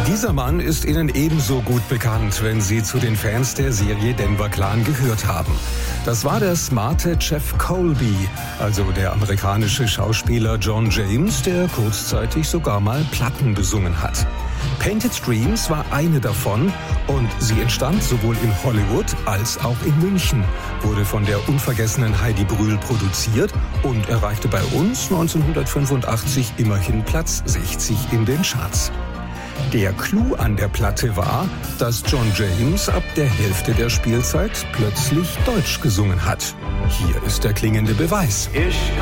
Dieser Mann ist Ihnen ebenso gut bekannt, wenn Sie zu den Fans der Serie Denver Clan gehört haben. Das war der smarte Jeff Colby, also der amerikanische Schauspieler John James, der kurzzeitig sogar mal Platten besungen hat. Painted Dreams war eine davon und sie entstand sowohl in Hollywood als auch in München, wurde von der unvergessenen Heidi Brühl produziert und erreichte bei uns 1985 immerhin Platz 60 in den Charts. Der Clou an der Platte war, dass John James ab der Hälfte der Spielzeit plötzlich Deutsch gesungen hat. Hier ist der klingende Beweis. Ich